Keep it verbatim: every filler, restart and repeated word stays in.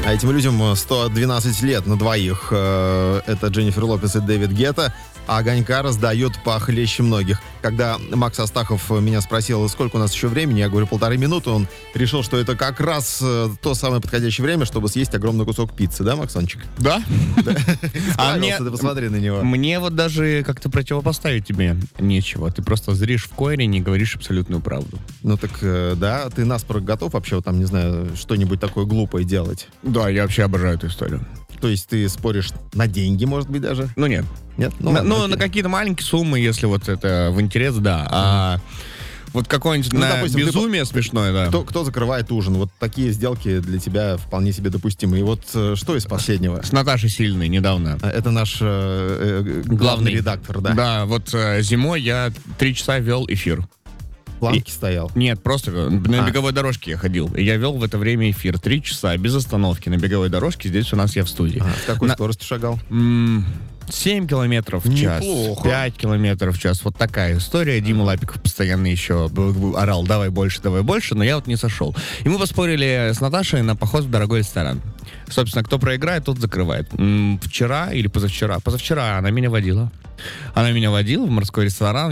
А этим людям сто двенадцать лет на двоих. Это Дженнифер Лопес и Дэвид Гетта. А огонька раздают похлеще многих. Когда Макс Астахов меня спросил, сколько у нас еще времени, я говорю, полторы минуты, он решил, что это как раз то самое подходящее время, чтобы съесть огромный кусок пиццы, да, Максончик? Да. А мне, ты посмотри на него. Мне вот даже как-то противопоставить тебе нечего. Ты просто зришь в корень и говоришь абсолютную правду. Ну так, да, ты наспор готов вообще, вот там, не знаю, что-нибудь такое глупое делать? Да, я вообще обожаю эту историю. То есть ты споришь на деньги, может быть, даже? Ну, нет. Нет? Ну, на, ну на какие-то маленькие суммы, если вот это в интерес, да. А вот какое-нибудь ну, на допустим, безумие ты, смешное, да. Кто, кто закрывает ужин? Вот такие сделки для тебя вполне себе допустимы. И вот что из последнего? С Наташей Сильной недавно. Это наш э, главный, главный редактор, да? Да, вот э, зимой я три часа вел эфир. Планки и, стоял? Нет, просто на а. беговой дорожке я ходил. И я вел в это время эфир. Три часа без остановки на беговой дорожке. Здесь у нас я в студии. А, с какой на... скоростью шагал? семь километров в час. Неплохо. пять километров в час. Вот такая история. Дима Лапиков постоянно еще орал, давай больше, давай больше, но я вот не сошел. И мы поспорили с Наташей на поход в дорогой ресторан. Собственно, кто проиграет, тот закрывает. Вчера или позавчера? Позавчера она меня водила. Она меня водила в морской ресторан.